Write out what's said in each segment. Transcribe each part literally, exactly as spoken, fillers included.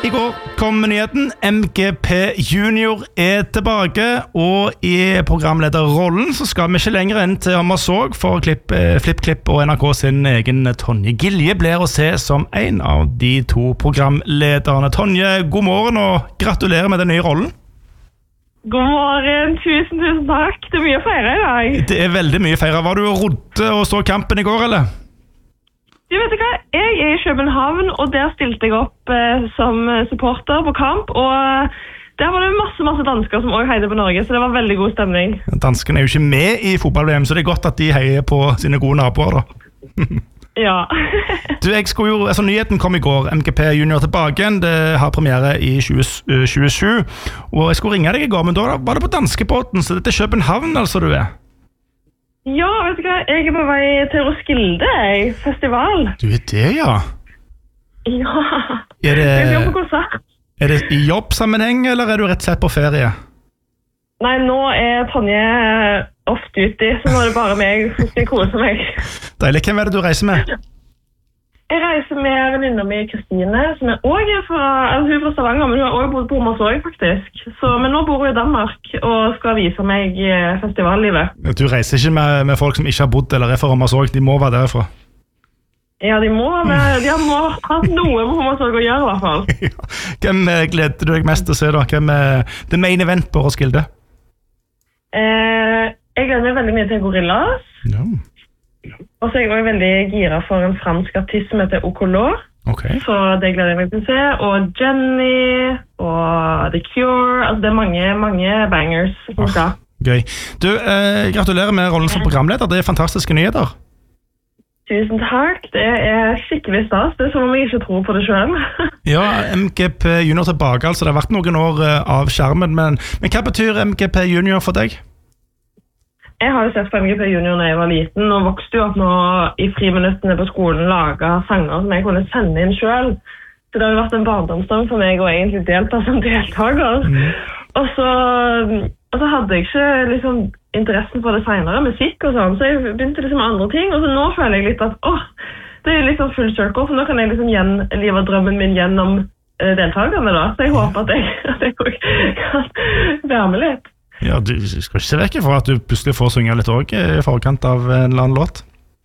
I går kom nyheten. M G P Junior er tilbake, og I programlederrollen så skal vi ikke lenger enn til Hommersåk for klipp, FlippKlipp og N R K sin egen Tonje Gilje blir å se som en av de to programlederne. Tonje, god morgen og gratulerer med den nye rollen. God morgen, tusen, tusen takk. Det er mye å feire I dag. Det er veldig mye å feire. Var du og rodde og så kampen I går, eller? Du vet hva, jeg er I København, og der stilte jeg opp eh, som supporter på kamp, og der var det masse, masse dansker som også heide på Norge, så det var veldig god stemning. Danskene er jo ikke med I fotball-V M, så det er godt at de heier på sine gode naboer da. Ja. Du, jeg skulle jo, altså nyheten kom I går, M G P Junior tilbake igjen, det har premiere I tjue tjuesju, og jeg skulle ringe deg I går, men da var det på danskebåten, så det er København altså du er. Ja, vet du hva, jeg er på vei til Roskilde, jeg, festival. Du er det, ja? Ja, er det, jeg er på konsert. Er det I jobbsammenheng, eller er du rett og slett på ferie? Nei, nå er Tonje ofte ute, så nå er det bare meg som skal kose meg. Deilig, hvem er det du reiser med? Jeg reiser med venninna mi Kristine, som er også fra, altså hun er fra Stavanger, men hun har også bodd på Hommersåk faktisk. Så, men nå bor hun I Danmark og skal vise meg festivallivet. Du reiser ikke med, med folk som ikke har bodd eller er fra Hommersåk, de må være derfra. Ja, de må, de må ha noe med Hommersåk å gjøre I hvert fall. Hvem gleder du deg mest til å se da? Hvem er det main event på Roskilde? Eh, jeg gleder meg veldig mye til Gorillas. Ja. Og så er jeg også veldig gira for en fransk artist som heter Okolo. Okay. Så det gleder jeg meg til å se. Og Jenny, og The Cure. Altså det er mange, mange bangers som oh, skal. Gøy. Du, eh, gratulerer med rollen som programleder. Det er fantastiske nyheter. Tusen takk. Det er skikkelig stas. Det er som om jeg ikke tror på det selv. Ja, M G P Junior tilbake. Altså, det har vært noen år av skjermen. Men, men hva betyr M G P Junior for deg? Jeg har jo sett på M G P Junior når jeg var liten, og vokste jo opp nå I friminuttene på skolen laget sanger som jeg kunne sende inn selv. Så det har jo vært en barndomsdrøm for meg å egentlig delta som deltaker. Mm. Og, så, og så hadde jeg ikke liksom, interessen for det senere, musikk og sånn, så jeg begynte liksom med andre ting. Og så nå føler jeg litt at åh, det er litt sånn full circle, for nå kan jeg liksom gjenlive drømmen min gjennom eh, deltakerne da. Så jeg håper at jeg, at jeg kan være med litt. Ja, du skal ikke se vekk for at du plutselig får synge litt også I forkant av en eller annen låt.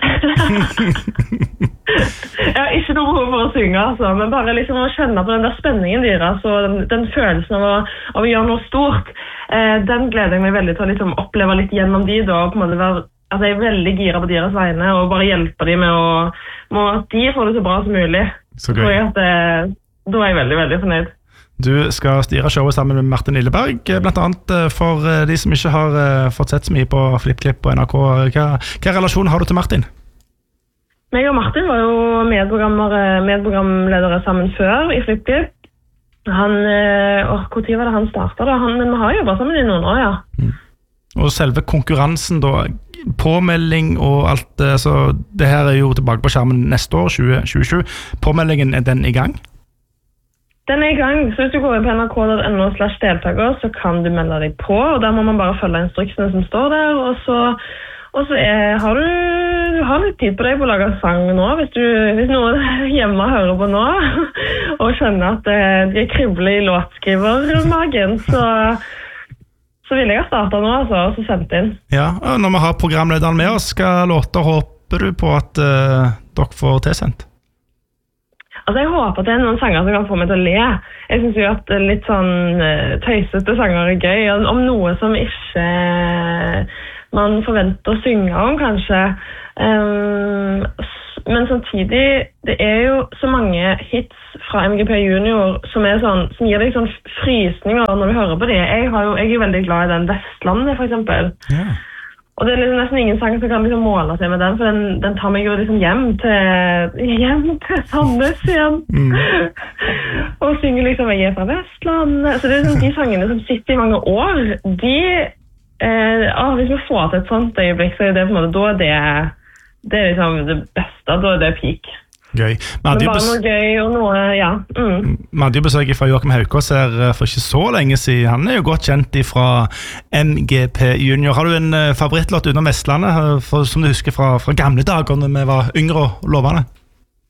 Jeg har ikke noe behov for å synge, altså, men bare liksom å kjenne på den der spenningen deres, og den, den følelsen av å, av å gjøre noe stort, eh, den gleder jeg meg veldig til å liksom, oppleve litt gjennom de da, og på en måte være, altså, jeg er veldig gira på deres vegne, og bare hjelpe dem med, å, med at de får det så bra som mulig. Så gøy. At, eh, da er jeg veldig, veldig fornøyd. Du skal styre showet sammen med Martin Lilleberg, blant annet for de som ikke har fått sett så mye på FlippKlipp og N R K. Hva, hva relasjon har du til Martin? Jeg og Martin var jo medprogramledere sammen før I FlippKlipp. Han, åh, hvor tid var det han startet da? Han, men vi har jobbet sammen I noen år, ja. Mm. Og selve konkurransen da, påmelding og alt, så det her er jo tilbake på skjermen neste år, tjue tjuesju. Påmeldingen, er den I gang? Den er I gang, så hvis du går inn på nrk.no slash deltaker, så kan du melde deg på, og der må man bare følge instruksene som står der, og så, og så er, har du, du har litt tid på deg på å lage sang nå, hvis, du, hvis noen hjemme hører på nå, og skjønner at de er kribler I låtskrivermagen, så, så vil jeg ha startet nå, altså, og så sendt inn. Ja, og når vi har programlederen med oss, hva låter håper du på at uh, dere får tilsendt? Altså, jeg håper at det er noen sanger som kan få meg til å le. Jeg synes jo at litt sånn uh, tøysete sanger er gøy, om noe som ikke man forventer å synge om, kanskje. Um, men samtidig, det er jo så mange hits fra M G P Junior som, er sånn, som gir deg sånn frysninger når du hører på det. Jeg, har jo, jeg er veldig glad I den Vestlandet, for eksempel. Yeah. Og det er liksom nesten ingen sang som kan liksom måle seg med den, for den, den tar meg jo liksom hjem til, hjem til Sandnes igjen. Mm. Og synger liksom, jeg er fra Vestlandet. Så det er liksom de sangene som sitter I mange år, de, eh, ah, hvis vi får til et sånt øyeblikk, så er det på en måte, da er det, det er liksom det beste, da er det peak. Gøy. Men bare noe gøy og noe, ja. Mm. Vi hadde jo besøk fra Joakim Haukås her for ikke så lenge siden. Han er jo godt kjent fra M G P Junior. Har du en favorittlåt under Vestlandet, for, som du husker fra, fra gamle dager når vi var yngre og lovende?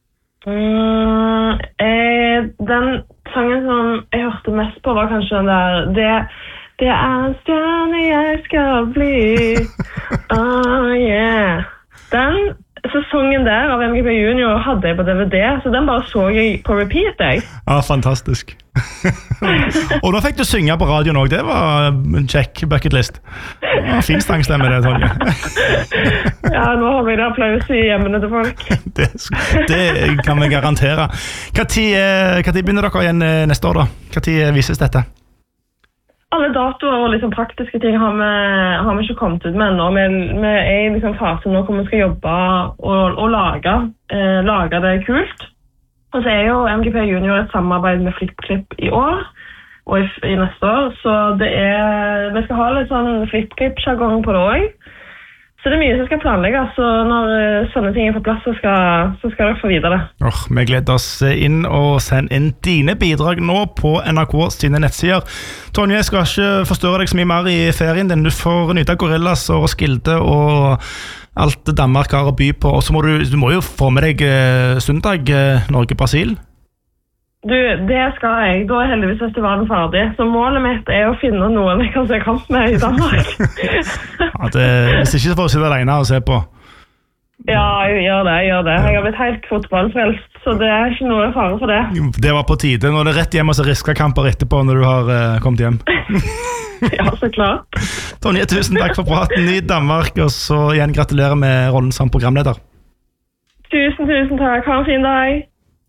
Mm, eh, den sangen som jeg hørte mest på var kanskje den der Det, det er en stjerne jeg skal bli. Oh yeah. Den sesongen der av M G P Junior hadde jeg på D V D, så den bare så jeg på repeat, jeg. Ja, fantastisk. Og da fikk du synge på radioen også, det var en check bucket list. Ja, fin stangstemme det, Tonje. Ja, nå har vi det applaus i hjemmene til folk. Det, det kan vi garantere. Hva tid, hva tid begynner dere igjen neste år da? Hva tid vises dette? Alle datoer og liksom praktiske ting har vi, har vi ikke kommet ut med ennå. Vi, vi er i liksom fasen nå hvor vi skal jobbe og, og lage, eh, lage det kult. Og så er jo M G P Junior et samarbeid med FlippKlipp i år og i, i neste år. Så det er, vi skal ha litt sånn FlippKlipp-jargong på det også. Så det er mye som skal planlegges, så når sånne ting er på plass, så skal, så skal dere få vite det. Oh, vi gleder oss inn og send inn dine bidrag nå på N R K sine nettsider. Tonje, jeg skal ikke forstørre deg så mye mer i ferien din. Du får nyte av Gorillas og Skilde og alt Danmark har å by på. Og så må du, du må jo få med deg eh, søndag eh, Norge-Brasil. Du, det skal jeg. Da er heldigvis festivalen ferdig. Så målet mitt er å finne noen jeg kan se kamp med i Danmark. Ja, det, hvis ikke så får du sitte alene og se på. Ja, jeg gjør det, jeg gjør det. Jeg har blitt helt fotballfrelst, så det er ikke noe fare for det. Det var på tide. Nå er det rett hjem og så risker kamper etterpå når du har uh, kommet hjem. Ja, så klart. Tonje, tusen takk for praten i Danmark, og så igjen gratulerer med rollen som programleder. Tusen, tusen takk. Ha en fin dag.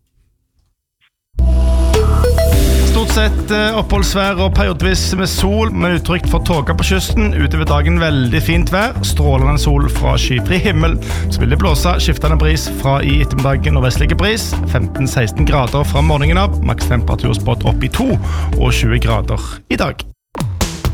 Stort sett oppholdsvær og periodevis med sol, men utrygt for tåker på kysten. Utover dagen veldig fint vær, strålende sol fra skyfri himmel. Så vil det blåse skiftende bris fra i ettermiddagen og vestlige bris. femten til seksten grader fra morgenen av, maks temperaturspott opp i to og tjue grader i dag.